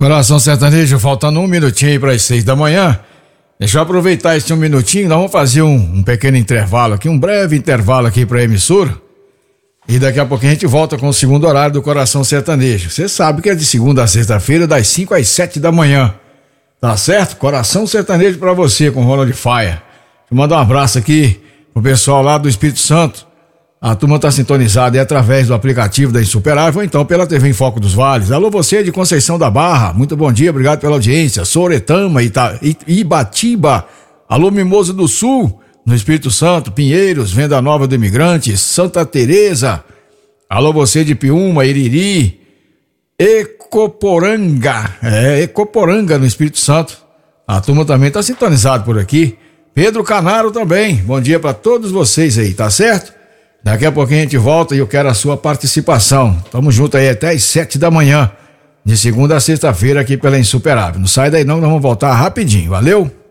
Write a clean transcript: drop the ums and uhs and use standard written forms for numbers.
Coração Sertanejo, faltando um minutinho aí para as 6 da manhã. Deixa eu aproveitar esse um minutinho, nós vamos fazer um pequeno intervalo aqui, um breve intervalo aqui para a emissora. E daqui a pouquinho a gente volta com o segundo horário do Coração Sertanejo. Você sabe que é de segunda a sexta-feira, das 5 às 7 da manhã. Tá certo? Coração Sertanejo para você, com Ronald Faia. Deixa eu mandar um abraço aqui pro pessoal lá do Espírito Santo. A turma tá sintonizada aí através do aplicativo da Insuperável ou então pela TV em Foco dos Vales. Alô, você de Conceição da Barra, muito bom dia, obrigado pela audiência. Soretama, Ibatiba, alô, Mimoso do Sul, no Espírito Santo, Pinheiros, Venda Nova do Imigrante, Santa Teresa, alô, você de Piúma, Iriri, Ecoporanga, Ecoporanga no Espírito Santo. A turma também tá sintonizada por aqui. Pedro Canaro também, bom dia para todos vocês aí, tá certo? Daqui a pouquinho a gente volta e eu quero a sua participação. Tamo junto aí até às 7 da manhã, de segunda a sexta-feira aqui pela Insuperável. Não sai daí não, nós vamos voltar rapidinho, valeu?